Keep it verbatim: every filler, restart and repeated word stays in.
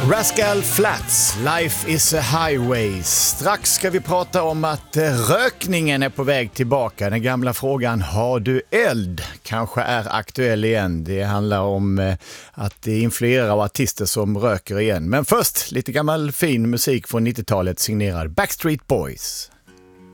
Rascal Flatts, Life is a Highway. Strax ska vi prata om att rökningen är på väg tillbaka. Den gamla frågan, har du eld? Kanske är aktuell igen. Det handlar om att det influerar av artister som röker igen. Men först, lite gammal fin musik från nittiotalet signerad Backstreet Boys.